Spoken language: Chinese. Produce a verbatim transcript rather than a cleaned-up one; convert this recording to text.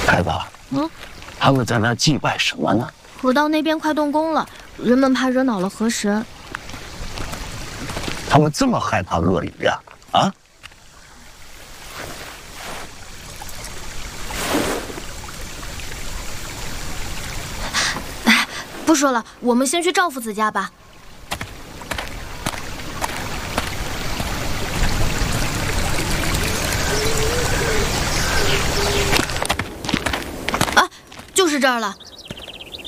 孩子， 嗯， 他们在那祭拜什么呢？ 河道那边快动工了，人们怕惹恼了河神。 他们这么害怕鳄鱼呀？啊？ 哎，不说了，我们先去赵父子家吧。啊，就是这儿了。